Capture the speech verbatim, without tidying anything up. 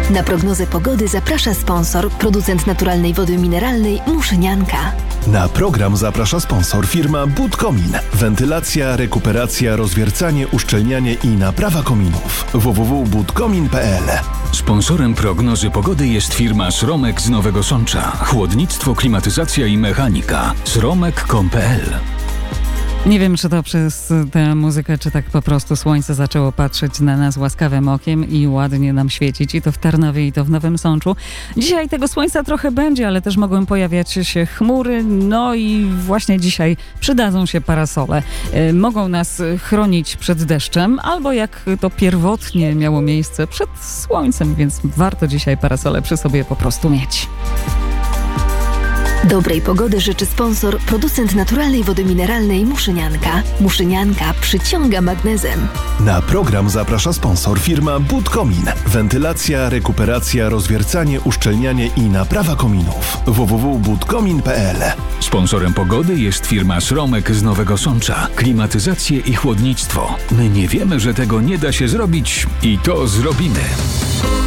Na prognozę pogody zaprasza sponsor, producent naturalnej wody mineralnej Muszynianka. Na program zaprasza sponsor firma Budkomin. Wentylacja, rekuperacja, rozwiercanie, uszczelnianie i naprawa kominów. w w w kropka budkomin kropka p l. Sponsorem prognozy pogody jest firma Sromek z Nowego Sącza. Chłodnictwo, klimatyzacja i mechanika. sromek kropka com kropka p l. Nie wiem, czy to przez tę muzykę, czy tak po prostu słońce zaczęło patrzeć na nas łaskawym okiem i ładnie nam świecić, i to w Tarnowie, i to w Nowym Sączu. Dzisiaj tego słońca trochę będzie, ale też mogą pojawiać się chmury, no i właśnie dzisiaj przydadzą się parasole. Y, mogą nas chronić przed deszczem, albo jak to pierwotnie miało miejsce, przed słońcem, więc warto dzisiaj parasole przy sobie po prostu mieć. Dobrej pogody życzy sponsor, producent naturalnej wody mineralnej Muszynianka. Muszynianka przyciąga magnezem. Na program zaprasza sponsor firma Budkomin. Wentylacja, rekuperacja, rozwiercanie, uszczelnianie i naprawa kominów. w w w kropka budkomin kropka p l. Sponsorem pogody jest firma Sromek z Nowego Sącza. Klimatyzację i chłodnictwo. My nie wiemy, że tego nie da się zrobić i to zrobimy.